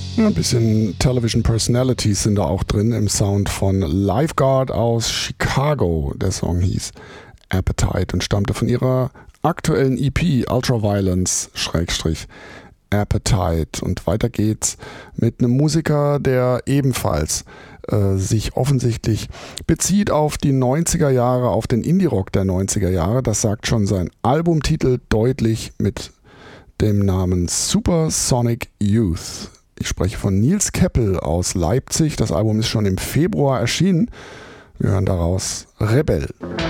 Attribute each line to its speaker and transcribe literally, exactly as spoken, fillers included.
Speaker 1: Ein bisschen Television Personalities sind da auch drin im Sound von Lifeguard aus Chicago. Der Song hieß Appetite und stammte von ihrer aktuellen E P Ultraviolence-Appetite. Und weiter geht's mit einem Musiker, der ebenfalls äh, sich offensichtlich bezieht auf die neunziger Jahre, auf den Indie-Rock der neunziger Jahre. Das sagt schon sein Albumtitel deutlich mit dem Namen Supersonic Youth. Ich spreche von Nils Keppel aus Leipzig. Das Album ist schon im Februar erschienen. Wir hören daraus Rebell.